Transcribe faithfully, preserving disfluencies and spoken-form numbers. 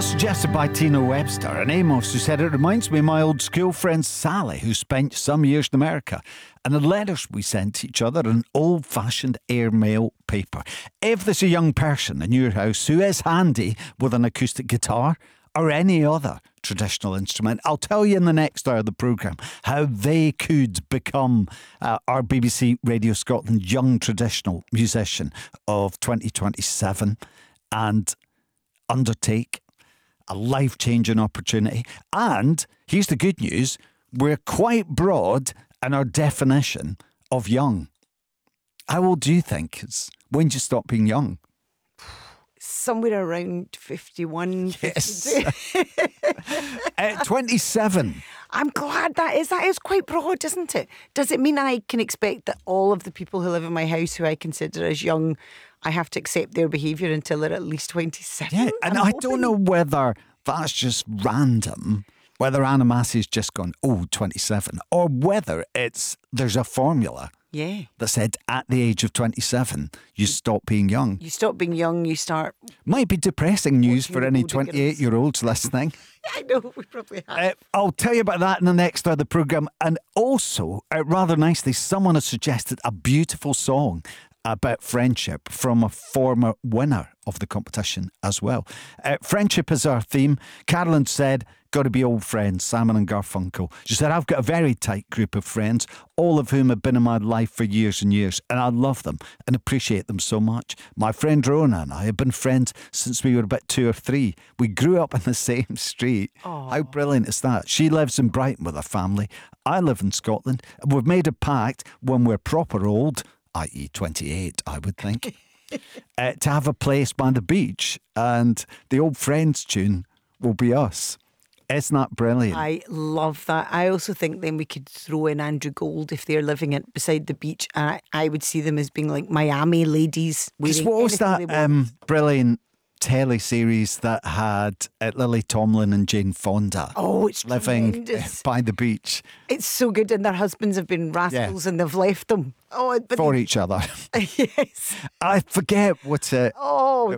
That's suggested by Tina Webster and Amos, who said it reminds me of my old school friend Sally, who spent some years in America, and the letters we sent to each other in old-fashioned airmail paper. If there's a young person in your house who is handy with an acoustic guitar or any other traditional instrument, I'll tell you in the next hour of the programme how they could become uh, our B B C Radio Scotland Young Traditional Musician of twenty twenty-seven and undertake a life-changing opportunity. And here's the good news, we're quite broad in our definition of young. How old do you think? It's, when do you stop being young? Somewhere around fifty-one, Yes. fifty-two. uh, twenty-seven. I'm glad that is. That is quite broad, isn't it? Does it mean I can expect that all of the people who live in my house who I consider as young, I have to accept their behaviour until they're at least twenty-seven? Yeah, and I'm I hoping. don't know whether that's just random, whether Anna Massey's just gone, oh, twenty-seven, or whether it's there's a formula Yeah. that said at the age of twenty-seven, you stop being young. You stop being young, you start... Might be depressing news Watching for the any Golden Girls. twenty-eight-year-olds listening. I know, we probably have. Uh, I'll tell you about that in the next hour of the programme. And also, uh, rather nicely, someone has suggested a beautiful song about friendship from a former winner of the competition as well. Uh, friendship is our theme. Carolyn said, got to be old friends, Simon and Garfunkel. She said, I've got a very tight group of friends, all of whom have been in my life for years and years, and I love them and appreciate them so much. My friend Rona and I have been friends since we were about two or three. We grew up in the same street. Aww. How brilliant is that? She lives in Brighton with her family. I live in Scotland. And we've made a pact when we're proper old, that is twenty-eight, I would think, uh, to have a place by the beach, and the old Friends tune will be us. Isn't that brilliant? I love that. I also think then we could throw in Andrew Gold if they're living it beside the beach. And I, I would see them as being like Miami ladies. Because wearing what was anything that they want. um, brilliant telly series that had uh, Lily Tomlin and Jane Fonda Oh, it's living tremendous. by the beach It's so good, and their husbands have been rascals and they've left them. Oh, but for each other? yes. I forget what it. Oh,